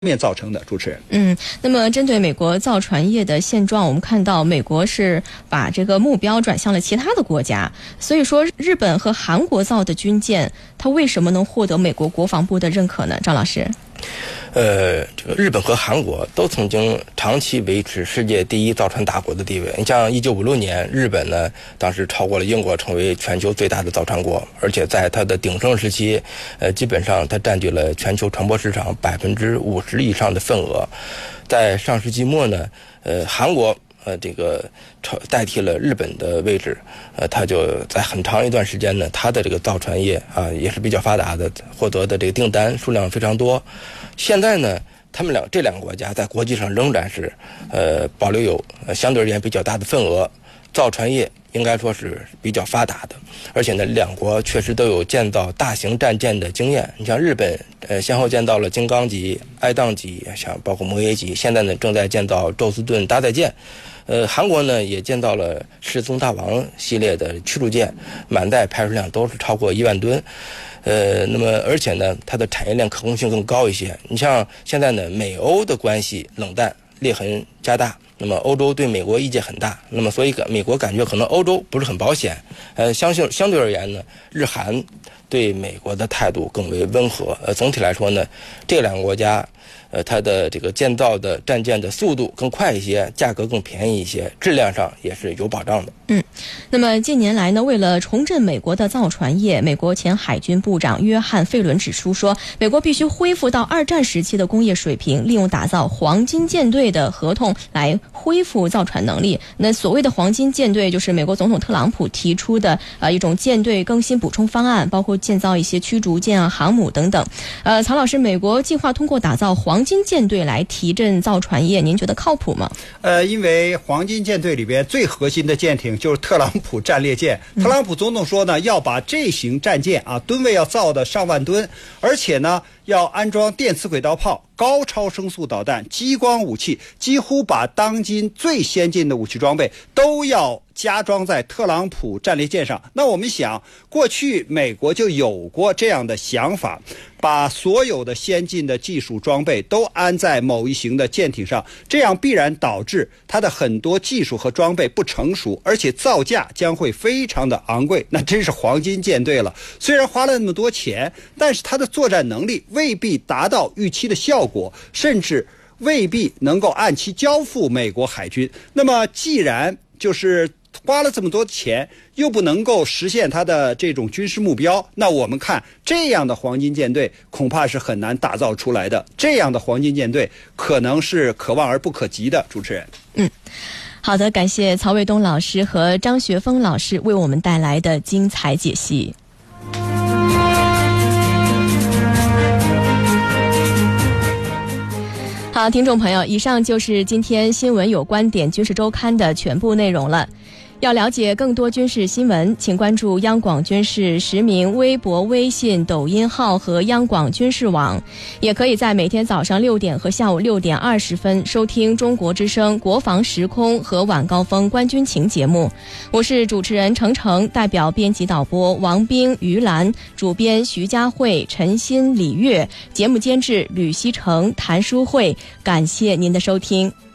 面造成的。主持人， 那么针对美国造船业的现状，我们看到美国是把这个目标转向了其他的国家，所以说日本和韩国造的军舰，它为什么能获得美国国防部的认可呢？赵老师。 这个日本和韩国都曾经长期维持世界第一造船大国的地位。你像1956年，日本呢当时超过了英国，成为全球最大的造船国，而且在它的鼎盛时期，基本上它占据了全球船舶市场50%以上的份额。在上世纪末呢，韩国这个代替了日本的位置，它就在很长一段时间呢，它的这个造船业也是比较发达的，获得的这个订单数量非常多。现在呢，这两个国家在国际上仍然是保留有相对而言比较大的份额，造船业应该说是比较发达的，而且呢，两国确实都有建造大型战舰的经验。你像日本，先后建造了金刚级、爱宕级，像包括摩耶级，现在呢正在建造宙斯盾搭载舰。韩国呢也建造了世宗大王系列的驱逐舰，满载排水量都是超过1万吨。那么而且呢，它的产业链可控性更高一些。你像现在呢，美欧的关系冷淡，裂痕加大。那么欧洲对美国意见很大，那么所以美国感觉可能欧洲不是很保险。相对而言呢，日韩对美国的态度更为温和。总体来说呢，这两个国家它的这个建造的战舰的速度更快一些，价格更便宜一些，质量上也是有保障的。 那么近年来呢，为了重振美国的造船业，美国前海军部长约翰·费伦指出说，美国必须恢复到二战时期的工业水平，利用打造黄金舰队的合同来恢复造船能力。那所谓的黄金舰队，就是美国总统特朗普提出的一种舰队更新补充方案，包括建造一些驱逐舰航母等等。曹老师，美国计划通过打造黄金舰队来提振造船业，您觉得靠谱吗？ 因为黄金舰队里边最核心的舰艇就是特朗普战列舰。特朗普总统说呢，要把这型战舰吨位要造的上万吨，而且呢要安装电磁轨道炮、高超声速导弹、激光武器，几乎把当今最先进的武器装备都要加装在特朗普战列舰上。那我们想，过去美国就有过这样的想法，把所有的先进的技术装备都安在某一型的舰艇上，这样必然导致它的很多技术和装备不成熟，而且造价将会非常的昂贵。那真是黄金舰队了，虽然花了那么多钱，但是它的作战能力未必达到预期的效果，甚至未必能够按期交付美国海军。那么既然就是花了这么多钱，又不能够实现它的这种军事目标，那我们看这样的黄金舰队恐怕是很难打造出来的。这样的黄金舰队可能是可望而不可及的。主持人， 好的，感谢曹卫东老师和张学峰老师为我们带来的精彩解析。好，听众朋友，以上就是今天新闻有观点军事周刊的全部内容了。要了解更多军事新闻，请关注央广军事实名微博、微信、抖音号和央广军事网，也可以在每天早上6点和下午6点20分收听中国之声国防时空和晚高峰观军情节目。我是主持人程程，代表编辑导播王冰、于兰，主编徐佳慧、陈鑫、李月，节目监制吕希成、谭淑慧。感谢您的收听。